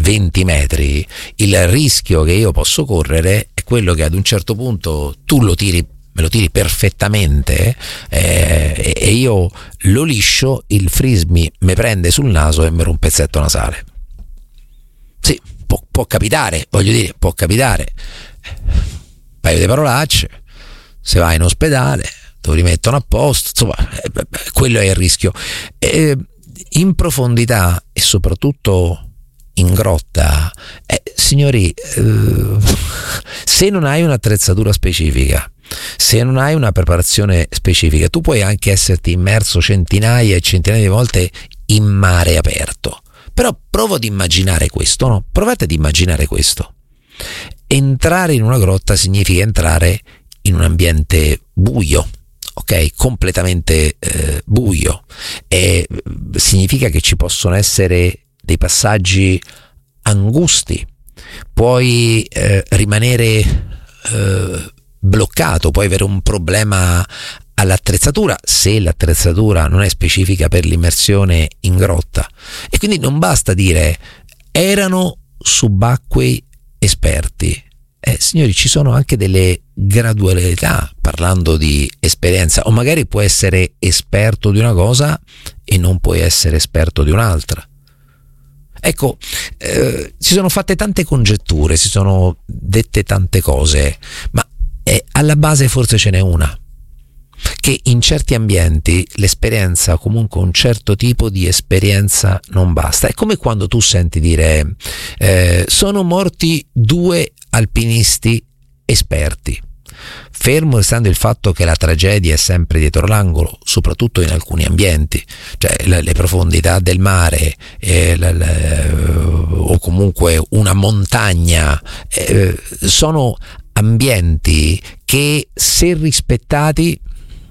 20 metri, il rischio che io posso correre è quello che ad un certo punto tu me lo tiri perfettamente e io lo liscio, il frisbee mi prende sul naso e mi rompe il pezzetto nasale. Sì, può capitare, voglio dire, può capitare. Un paio di parolacce, se vai in ospedale, te lo rimettono a posto, insomma, quello è il rischio. In profondità e soprattutto in grotta, signori, se non hai un'attrezzatura specifica, se non hai una preparazione specifica, tu puoi anche esserti immerso centinaia e centinaia di volte in mare aperto. Però provo ad immaginare questo, no? Provate ad immaginare questo. Entrare in una grotta significa entrare in un ambiente buio, ok? Completamente buio. E significa che ci possono essere dei passaggi angusti. Puoi rimanere bloccato, puoi avere un problema all'attrezzatura se l'attrezzatura non è specifica per l'immersione in grotta. E quindi non basta dire erano subacquei esperti. Signori, ci sono anche delle gradualità parlando di esperienza, o magari puoi essere esperto di una cosa e non puoi essere esperto di un'altra. Ecco, si sono fatte tante congetture, si sono dette tante cose, ma alla base forse ce n'è una, che in certi ambienti l'esperienza, comunque un certo tipo di esperienza, non basta. È come quando tu senti dire sono morti 2 alpinisti esperti, fermo restando il fatto che la tragedia è sempre dietro l'angolo, soprattutto in alcuni ambienti, cioè le profondità del mare o comunque una montagna sono ambienti che, se rispettati,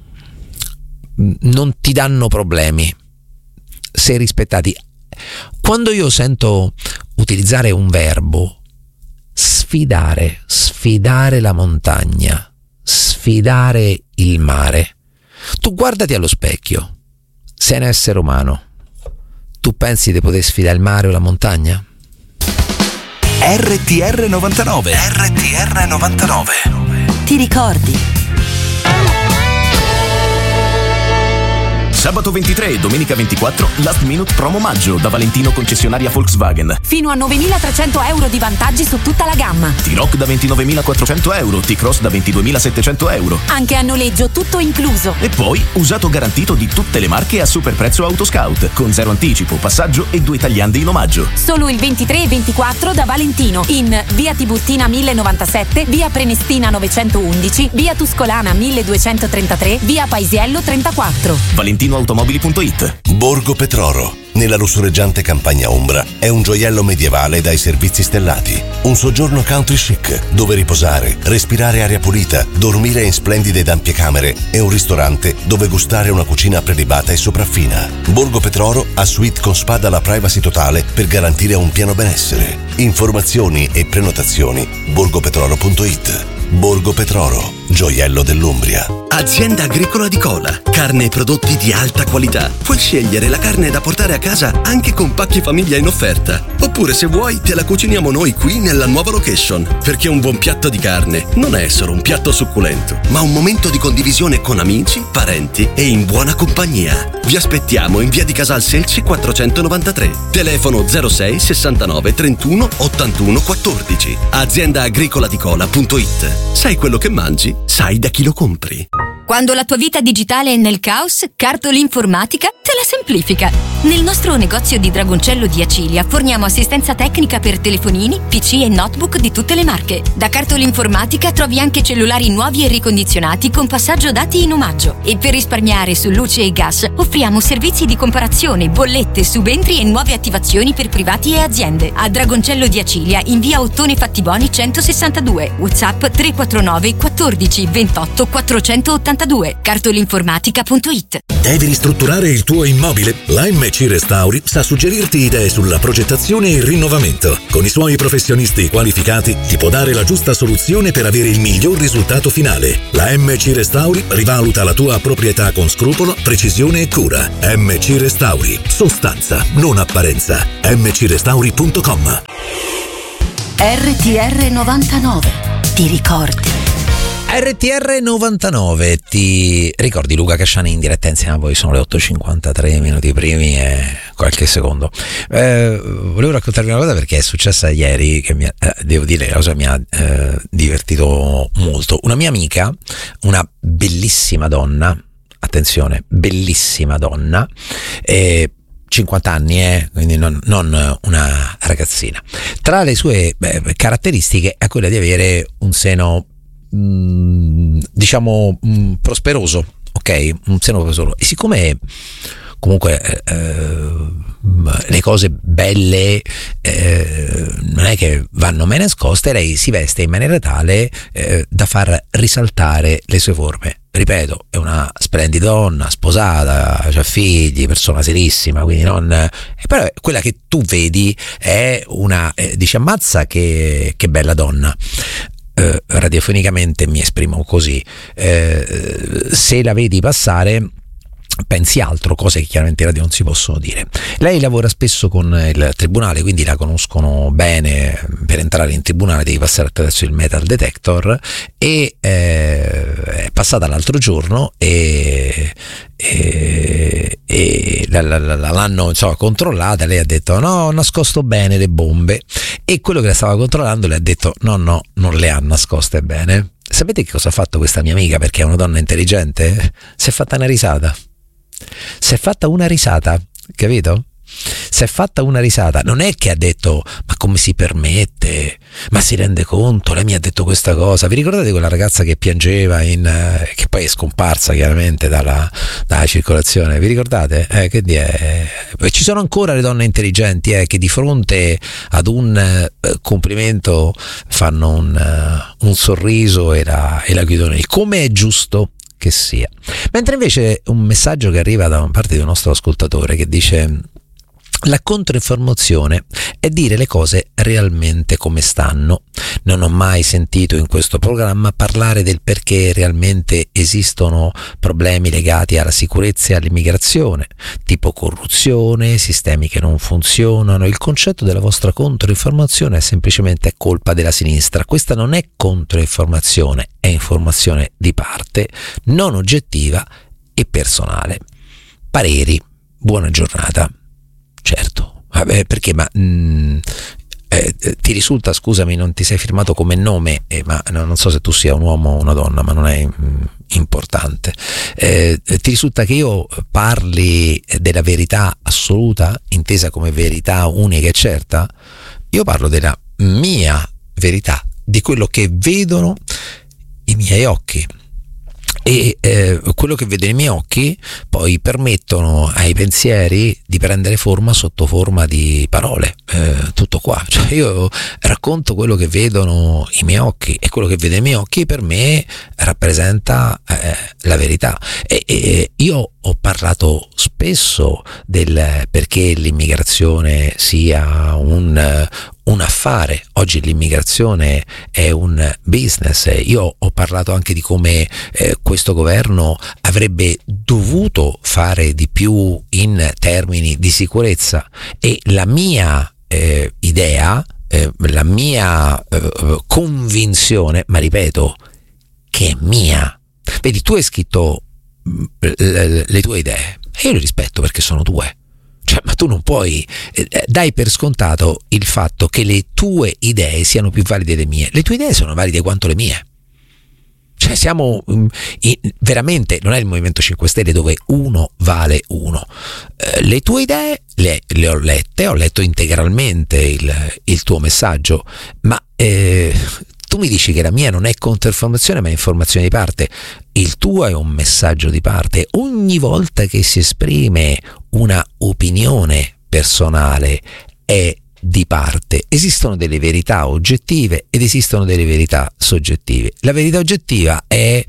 non ti danno problemi. Se rispettati. Quando io sento utilizzare un verbo, sfidare la montagna, sfidare il mare, tu guardati allo specchio, sei un essere umano, tu pensi di poter sfidare il mare o la montagna? RTR 99. RTR 99. Ti ricordi? Sabato 23 e domenica 24, Last Minute Promo Maggio da Valentino concessionaria Volkswagen. Fino a 9.300 euro di vantaggi su tutta la gamma. T-Roc da 29.400 euro, T-Cross da 22.700 euro. Anche a noleggio, tutto incluso. E poi usato garantito di tutte le marche a super prezzo Autoscout, con 0 anticipo, passaggio e 2 tagliandi in omaggio. Solo il 23 e 24 da Valentino, in via Tiburtina 1097, via Prenestina 911, via Tuscolana 1233, via Paisiello 34. ValentinoAutomobili.it. Borgo Petroro, nella lussureggiante campagna ombra, è un gioiello medievale dai servizi stellati. Un soggiorno country chic, dove riposare, respirare aria pulita, dormire in splendide ed ampie camere e un ristorante dove gustare una cucina prelibata e sopraffina. Borgo Petroro ha suite con spa dalla privacy totale per garantire un pieno benessere. Informazioni e prenotazioni borgopetroro.it. Borgo Petroro, gioiello dell'Umbria. Azienda agricola di Cola, carne e prodotti di alta qualità. Puoi scegliere la carne da portare a casa anche con pacchi famiglia in offerta. Oppure, se vuoi, te la cuciniamo noi qui nella nuova location. Perché un buon piatto di carne non è solo un piatto succulento, ma un momento di condivisione con amici, parenti e in buona compagnia. Vi aspettiamo in via di Casal Selci 493. Telefono 06 69 31 81 14. Aziendaagricoladicola.it. Sai quello che mangi? Sai da chi lo compri. Quando la tua vita digitale è nel caos, Cartolinformatica te la semplifica. Nel nostro negozio di Dragoncello di Acilia forniamo assistenza tecnica per telefonini, PC e notebook di tutte le marche. Da Cartolinformatica trovi anche cellulari nuovi e ricondizionati con passaggio dati in omaggio. E per risparmiare su luce e gas offriamo servizi di comparazione, bollette, subentri e nuove attivazioni per privati e aziende. A Dragoncello di Acilia in via Ottone Fattiboni 162. WhatsApp 349 14 28 482. Cartolinformatica.it. Devi ristrutturare il tuo immobile? La MC Restauri sa suggerirti idee sulla progettazione e il rinnovamento. Con i suoi professionisti qualificati ti può dare la giusta soluzione per avere il miglior risultato finale. La MC Restauri rivaluta la tua proprietà con scrupolo, precisione e cura. MC Restauri, sostanza, non apparenza. mcrestauri.com. RTR 99, ti ricordi? RTR 99, ti ricordi Luca Casciani in diretta insieme a voi? Sono le 8:53 minuti primi e qualche secondo. Volevo raccontarvi una cosa perché è successa ieri che devo dire la cosa mi ha divertito molto. Una mia amica, una bellissima donna, attenzione, bellissima donna, 50 anni, quindi non una ragazzina. Tra le sue caratteristiche è quella di avere un seno diciamo prosperoso, ok? Un seno prosperoso. E siccome comunque le cose belle non è che vanno mai nascoste, lei si veste in maniera tale da far risaltare le sue forme. Ripeto, è una splendida donna, sposata, ha figli, persona serissima, quindi però quella che tu vedi è una dici ammazza che bella donna. Radiofonicamente mi esprimo così, se la vedi passare pensi altro, cose che chiaramente in radio non si possono dire. Lei lavora spesso con il tribunale, quindi la conoscono bene. Per entrare in tribunale devi passare attraverso il metal detector e è passata l'altro giorno e l'hanno controllata. Lei ha detto no, ho nascosto bene le bombe, e quello che la stava controllando le ha detto no, non le ha nascoste bene. Sapete che cosa ha fatto questa mia amica, perché è una donna intelligente? Si è fatta una risata. Si è fatta una risata, capito? Si è fatta una risata. Non è che ha detto ma come si permette, ma si rende conto, lei mi ha detto questa cosa. Vi ricordate quella ragazza che piangeva che poi è scomparsa chiaramente dalla circolazione? Vi ricordate? Ci sono ancora le donne intelligenti che di fronte ad un complimento fanno un sorriso e la chiudono lì, come è giusto che sia. Mentre invece un messaggio che arriva da parte di un nostro ascoltatore che dice: la controinformazione è dire le cose realmente come stanno. Non ho mai sentito in questo programma parlare del perché realmente esistono problemi legati alla sicurezza e all'immigrazione, tipo corruzione, sistemi che non funzionano. Il concetto della vostra controinformazione è semplicemente colpa della sinistra. Questa non è controinformazione, è informazione di parte, non oggettiva e personale. Pareri, buona giornata. Certo, perché ti risulta, scusami, non ti sei firmato come nome, ma non so se tu sia un uomo o una donna, ma non è importante. Ti risulta che io parli della verità assoluta, intesa come verità unica e certa? Io parlo della mia verità, di quello che vedono i miei occhi. E quello che vedo nei miei occhi poi permettono ai pensieri di prendere forma sotto forma di parole, tutto qua. Cioè io racconto quello che vedono i miei occhi, e quello che vedo nei miei occhi per me rappresenta la verità. E io ho parlato spesso del perché l'immigrazione sia un affare. Oggi l'immigrazione è un business. Io ho parlato anche di come questo governo avrebbe dovuto fare di più in termini di sicurezza, e la mia idea, la mia convinzione, ma ripeto che è mia. Vedi, tu hai scritto le tue idee e io le rispetto perché sono tue. Cioè, ma tu non puoi dai per scontato il fatto che le tue idee siano più valide delle mie. Le tue idee sono valide quanto le mie. Cioè siamo veramente, non è il Movimento 5 Stelle dove uno vale uno. Le tue idee le ho lette, ho letto integralmente il tuo messaggio, ma tu mi dici che la mia non è controinformazione ma è informazione di parte. Il tuo è un messaggio di parte. Ogni volta che si esprime una opinione personale è di parte. Esistono delle verità oggettive ed esistono delle verità soggettive. La verità oggettiva è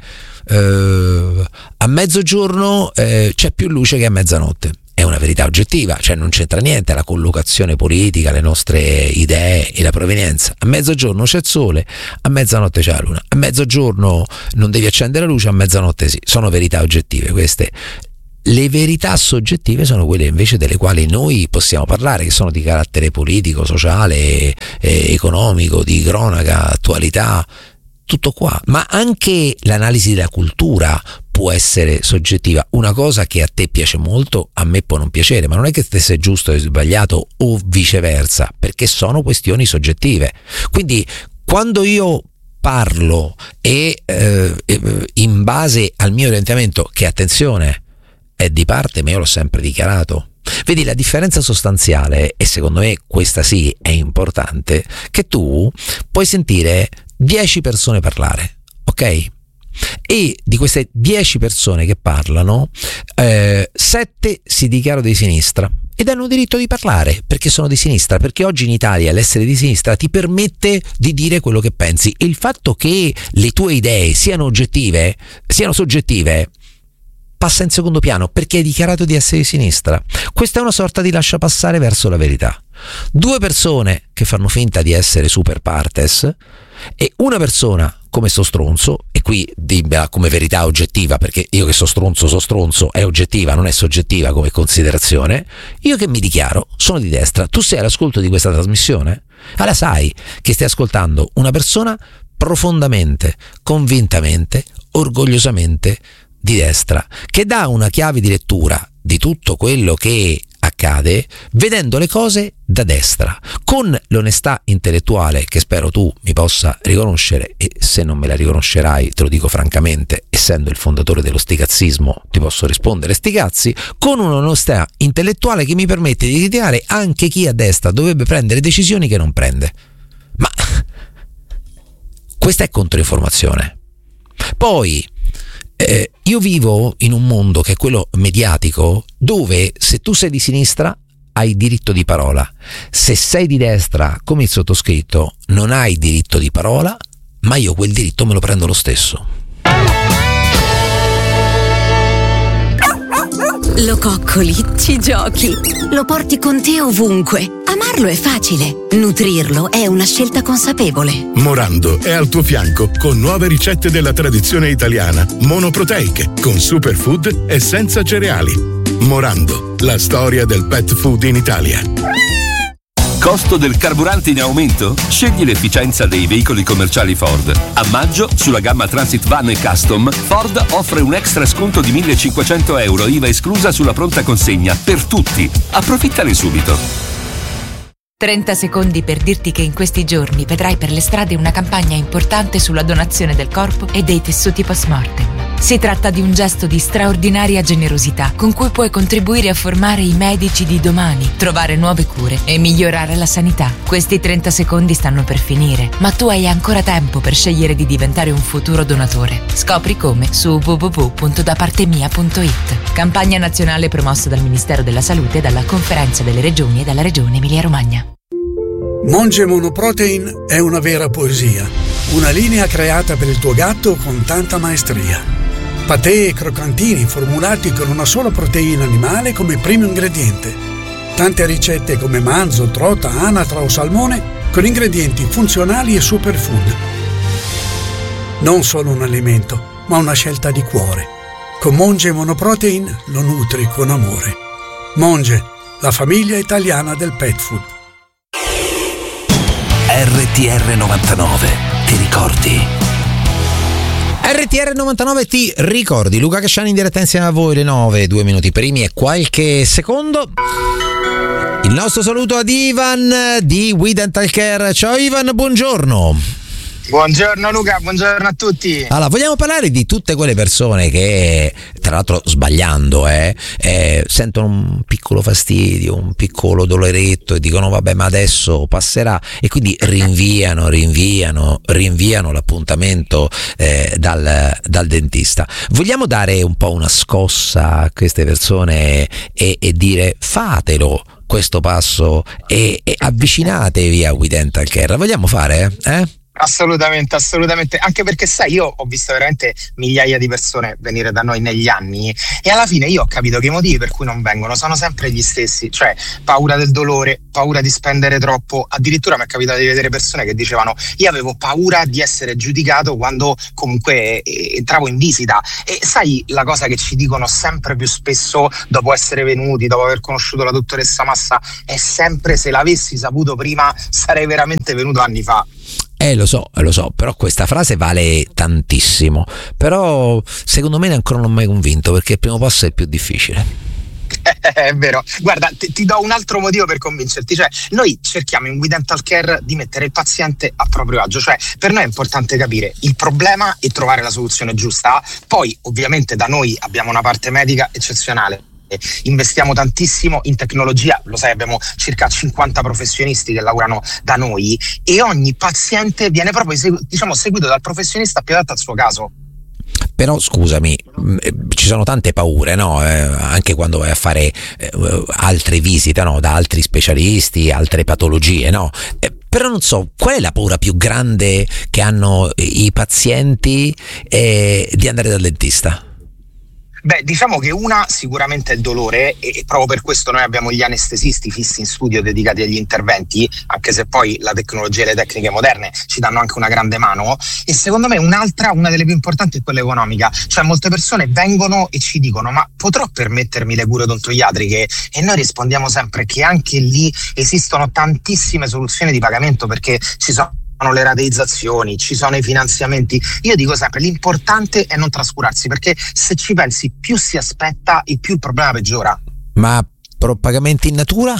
a mezzogiorno c'è più luce che a mezzanotte. È una verità oggettiva, cioè non c'entra niente la collocazione politica, le nostre idee e la provenienza. A mezzogiorno c'è il sole, a mezzanotte c'è la luna. A mezzogiorno non devi accendere la luce, a mezzanotte sì. Sono verità oggettive queste. Le verità soggettive sono quelle invece delle quali noi possiamo parlare, che sono di carattere politico, sociale economico, di cronaca, attualità, tutto qua. Ma anche l'analisi della cultura può essere soggettiva. Una cosa che a te piace molto, a me può non piacere, ma non è che sia giusto o sbagliato o viceversa, perché sono questioni soggettive. Quindi quando io parlo e in base al mio orientamento, che attenzione è di parte, ma io l'ho sempre dichiarato, vedi la differenza sostanziale, e secondo me questa sì è importante, che tu puoi sentire 10 persone parlare, ok? E di queste 10 persone che parlano, 7 si dichiarano di sinistra ed hanno diritto di parlare perché sono di sinistra, perché oggi in Italia l'essere di sinistra ti permette di dire quello che pensi. Il fatto che le tue idee siano soggettive passa in secondo piano perché hai dichiarato di essere di sinistra. Questa è una sorta di lasciapassare verso la verità. 2 persone che fanno finta di essere super partes e una persona come sto stronzo, e qui dimmela come verità oggettiva, perché io che so stronzo è oggettiva, non è soggettiva come considerazione. Io che mi dichiaro sono di destra, tu sei all'ascolto di questa trasmissione, allora sai che stai ascoltando una persona profondamente, convintamente, orgogliosamente di destra, che dà una chiave di lettura di tutto quello che accade vedendo le cose da destra, con l'onestà intellettuale che spero tu mi possa riconoscere, e se non me la riconoscerai te lo dico francamente, essendo il fondatore dello sticazzismo ti posso rispondere sti cazzi, con un'onestà intellettuale che mi permette di criticare anche chi a destra dovrebbe prendere decisioni che non prende. Ma questa è controinformazione. Poi io vivo in un mondo che è quello mediatico, dove se tu sei di sinistra hai diritto di parola, se sei di destra come il sottoscritto non hai diritto di parola, ma io quel diritto me lo prendo lo stesso. Lo coccoli, ci giochi, lo porti con te ovunque. Amarlo è facile, nutrirlo è una scelta consapevole. Morando è al tuo fianco con nuove ricette della tradizione italiana, monoproteiche, con superfood e senza cereali. Morando, la storia del pet food in Italia. Costo del carburante in aumento? Scegli l'efficienza dei veicoli commerciali Ford. A maggio, sulla gamma Transit Van e Custom, Ford offre un extra sconto di €1.500 IVA esclusa sulla pronta consegna per tutti. Approfittane subito. 30 secondi per dirti che in questi giorni vedrai per le strade una campagna importante sulla donazione del corpo e dei tessuti post-mortem. Si tratta di un gesto di straordinaria generosità con cui puoi contribuire a formare i medici di domani, trovare nuove cure e migliorare la sanità. Questi 30 secondi stanno per finire, ma tu hai ancora tempo per scegliere di diventare un futuro donatore. Scopri come su www.dapartemia.it. Campagna nazionale promossa dal Ministero della Salute e dalla Conferenza delle Regioni e dalla Regione Emilia-Romagna. Monge Monoprotein è una vera poesia, una linea creata per il tuo gatto con tanta maestria. Patè e croccantini formulati con una sola proteina animale come primo ingrediente. Tante ricette come manzo, trota, anatra o salmone con ingredienti funzionali e superfood. Non solo un alimento, ma una scelta di cuore. Con Monge Monoprotein lo nutri con amore. Monge, la famiglia italiana del pet food. RTR 99, ti ricordi? RTR 99 ti ricordi. Luca Casciani in diretta insieme a voi, le 9, 2 minuti primi e qualche secondo. Il nostro saluto ad Ivan di We Dental Care. Ciao Ivan, buongiorno. Buongiorno Luca, buongiorno a tutti. Allora, vogliamo parlare di tutte quelle persone che, tra l'altro sbagliando, sentono un piccolo fastidio, un piccolo doloretto e dicono vabbè, ma adesso passerà, e quindi rinviano l'appuntamento dal dentista. Vogliamo dare un po' una scossa a queste persone e dire fatelo questo passo e avvicinatevi a We Dental Care. Vogliamo fare? Assolutamente, anche perché sai, io ho visto veramente migliaia di persone venire da noi negli anni e alla fine io ho capito che i motivi per cui non vengono sono sempre gli stessi, cioè paura del dolore, paura di spendere troppo. Addirittura mi è capitato di vedere persone che dicevano: io avevo paura di essere giudicato quando comunque entravo in visita. E sai, la cosa che ci dicono sempre più spesso dopo essere venuti, dopo aver conosciuto la dottoressa Massa, è sempre: se l'avessi saputo prima sarei veramente venuto anni fa. Lo so, però questa frase vale tantissimo, però secondo me ancora non ho mai convinto, perché il primo passo è il più difficile. È vero, guarda, ti do un altro motivo per convincerti, cioè noi cerchiamo in We Dental Care di mettere il paziente a proprio agio, cioè per noi è importante capire il problema e trovare la soluzione giusta. Poi ovviamente da noi abbiamo una parte medica eccezionale, investiamo tantissimo in tecnologia, lo sai, abbiamo circa 50 professionisti che lavorano da noi e ogni paziente viene proprio seguito dal professionista più adatto al suo caso. Però scusami, ci sono tante paure, no? Anche quando vai a fare altre visite, no? Da altri specialisti, altre patologie, no? Però non so, qual è la paura più grande che hanno i pazienti di andare dal dentista? Beh, diciamo che una sicuramente è il dolore e proprio per questo noi abbiamo gli anestesisti fissi in studio dedicati agli interventi, anche se poi la tecnologia e le tecniche moderne ci danno anche una grande mano. E secondo me una delle più importanti è quella economica, cioè molte persone vengono e ci dicono: ma potrò permettermi le cure odontoiatriche? E noi rispondiamo sempre che anche lì esistono tantissime soluzioni di pagamento, perché ci sono le rateizzazioni, ci sono i finanziamenti. Io dico sempre: l'importante è non trascurarsi, perché se ci pensi più si aspetta e più il problema peggiora. Ma pagamenti in natura?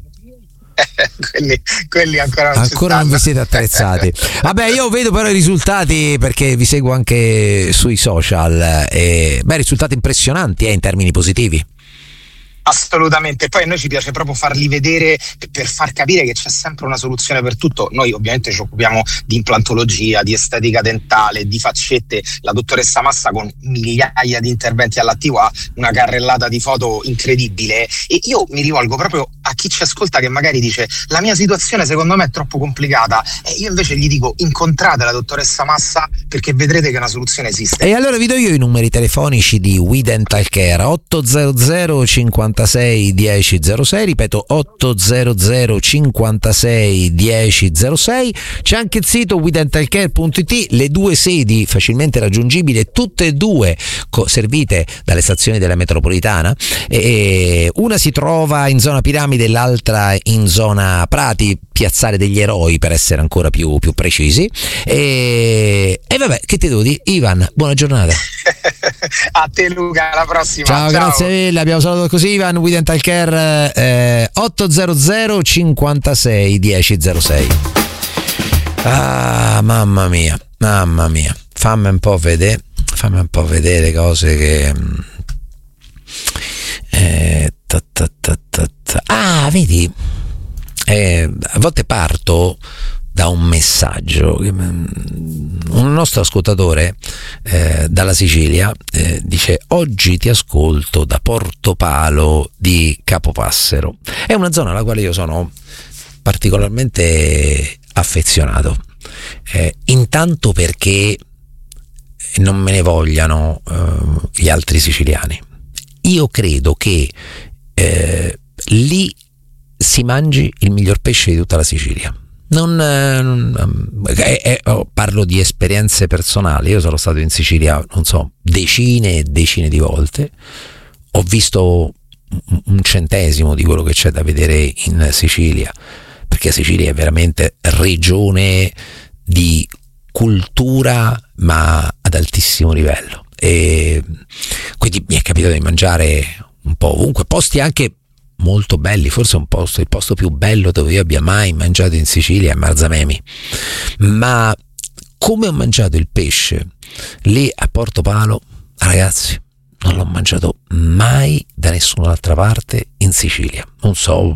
quelli ancora non vi siete attrezzati. Vabbè, io vedo però i risultati, perché vi seguo anche sui social, risultati impressionanti in termini positivi. Assolutamente, poi a noi ci piace proprio farli vedere per far capire che c'è sempre una soluzione per tutto. Noi ovviamente ci occupiamo di implantologia, di estetica dentale, di faccette. La dottoressa Massa con migliaia di interventi all'attivo ha una carrellata di foto incredibile, e io mi rivolgo proprio a chi ci ascolta che magari dice: la mia situazione secondo me è troppo complicata, e io invece gli dico: incontrate la dottoressa Massa, perché vedrete che una soluzione esiste. E allora vi do io i numeri telefonici di We Dental Care: 800 56 1006, ripeto 800 56 1006. C'è anche il sito wedentalcare.it, le due sedi facilmente raggiungibili, tutte e due servite dalle stazioni della metropolitana, una si trova in zona Piramide, l'altra in zona Prati, Piazzale degli Eroi per essere ancora più precisi. E vabbè, che ti devo dire, Ivan, buona giornata. A te Luca, alla prossima. Ciao. Grazie mille, abbiamo salutato così Ivan. We Dental Care, 800 56 1006. Mamma mia, fammi un po' vedere cose che vedi, a volte parto da un messaggio. Un nostro ascoltatore dalla Sicilia dice: oggi ti ascolto da Portopalo di Capopassero. È una zona alla quale io sono particolarmente affezionato, intanto perché non me ne vogliano gli altri siciliani. Io credo che lì si mangi il miglior pesce di tutta la Sicilia. Parlo di esperienze personali. Io sono stato in Sicilia, non so, decine e decine di volte. Ho visto un centesimo di quello che c'è da vedere in Sicilia, perché Sicilia è veramente regione di cultura, ma ad altissimo livello. E quindi mi è capitato di mangiare un po' ovunque, posti anche molto belli. Forse il posto più bello dove io abbia mai mangiato in Sicilia è Marzamemi, ma come ho mangiato il pesce lì a Portopalo, ragazzi, non l'ho mangiato mai da nessun'altra parte in Sicilia. Non so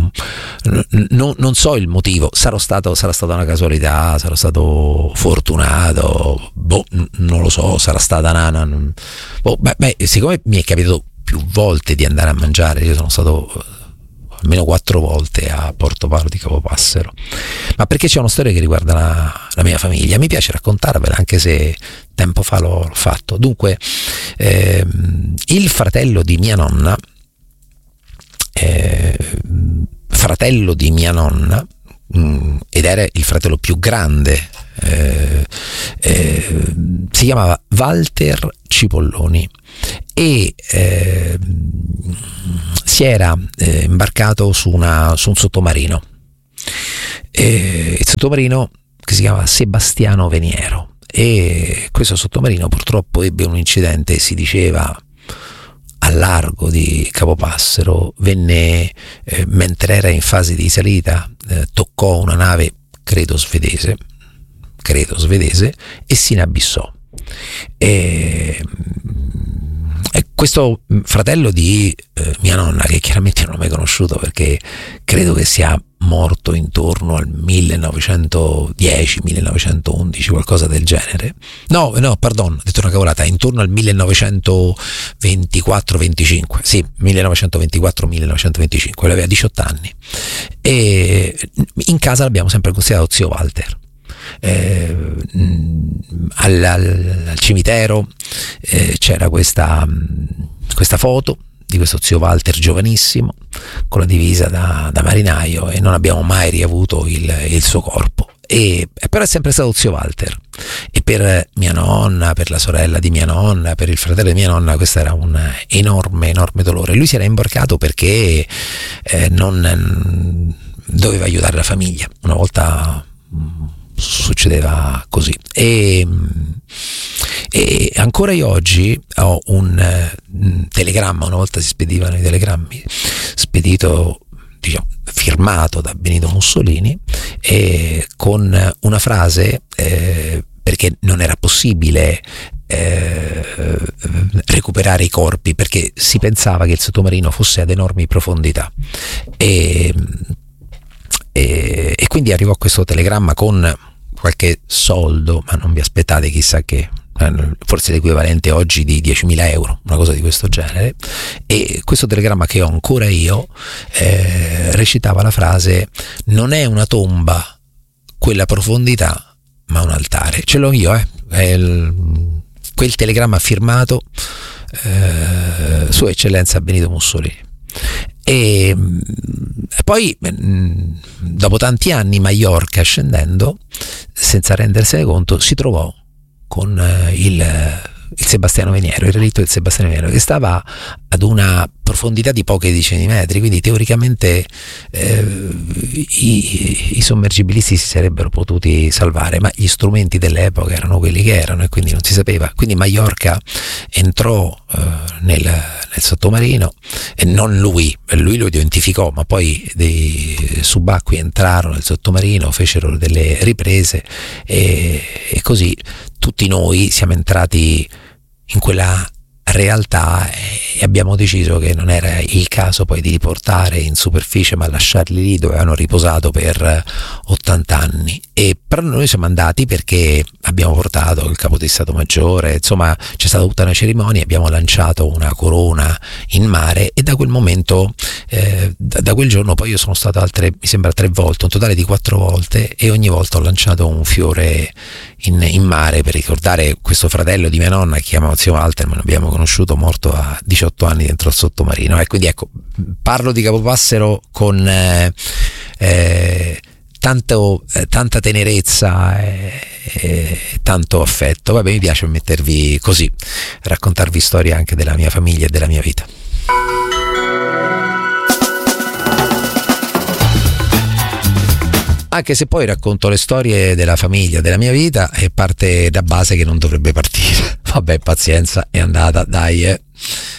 il motivo. Sarà stata una casualità, sarò stato fortunato, non lo so, sarà stata nana. Siccome mi è capitato più volte di andare a mangiare, io sono stato almeno 4 volte a Portopalo di Capopassero, ma perché c'è una storia che riguarda la mia famiglia. Mi piace raccontarvela, anche se tempo fa l'ho fatto. Dunque, il fratello di mia nonna, ed era il fratello più grande, si chiamava Walter Cipolloni e si era imbarcato su un sottomarino, il sottomarino che si chiama Sebastiano Veniero, e questo sottomarino purtroppo ebbe un incidente, si diceva al largo di Capopassero, venne mentre era in fase di salita, toccò una nave credo svedese, e si inabissò. E questo fratello di mia nonna, che chiaramente non ho mai conosciuto perché credo che sia morto intorno al 1910-1911, qualcosa del genere. No, pardon, ho detto una cavolata, intorno al 1924-25, sì, 1924-1925, lui aveva 18 anni. E in casa l'abbiamo sempre considerato zio Walter. Al cimitero c'era questa foto di questo zio Walter giovanissimo con la divisa da marinaio, e non abbiamo mai riavuto il suo corpo. Però è sempre stato zio Walter, e per mia nonna, per la sorella di mia nonna, per il fratello di mia nonna, questo era un enorme dolore. Lui si era imbarcato perché non doveva aiutare la famiglia. Una volta succedeva così, e ancora io oggi ho un telegramma, una volta si spedivano i telegrammi, spedito, diciamo, firmato da Benito Mussolini, con una frase, perché non era possibile recuperare i corpi, perché si pensava che il sottomarino fosse ad enormi profondità, e quindi arrivò questo telegramma con qualche soldo, ma non vi aspettate chissà che, forse l'equivalente oggi di 10.000 euro, una cosa di questo genere. E questo telegramma, che ho ancora io, recitava la frase: non è una tomba quella profondità, ma un altare. Ce l'ho io, quel telegramma firmato Sua Eccellenza Benito Mussolini. E poi, dopo tanti anni, Maiorca, scendendo, senza rendersene conto, si trovò con il Sebastiano Veniero, il relitto del Sebastiano Veniero, che stava ad una profondità di poche decine di metri, quindi teoricamente i sommergibilisti si sarebbero potuti salvare, ma gli strumenti dell'epoca erano quelli che erano, e quindi non si sapeva. Quindi Maiorca entrò nel sottomarino, e non lui lo identificò, ma poi dei subacquei entrarono nel sottomarino, fecero delle riprese, e così tutti noi siamo entrati in quella realtà, e abbiamo deciso che non era il caso poi di riportare in superficie, ma lasciarli lì dove avevano riposato per 80 anni. E però noi siamo andati perché abbiamo portato il capo di Stato Maggiore, insomma c'è stata tutta una cerimonia, abbiamo lanciato una corona in mare, e da quel momento, da quel giorno poi io sono stato mi sembra 3 volte, un totale di 4 volte, e ogni volta ho lanciato un fiore in mare per ricordare questo fratello di mia nonna, che chiamava zio Walter, ma non abbiamo conosciuto, morto a 18 anni dentro il sottomarino. E quindi ecco, parlo di Capopassero con tanta tenerezza e tanto affetto. Vabbè, mi piace mettervi così, raccontarvi storie anche della mia famiglia e della mia vita. Anche se poi racconto le storie della famiglia, della mia vita, e parte da base che non dovrebbe partire. Vabbè, pazienza, è andata, dai.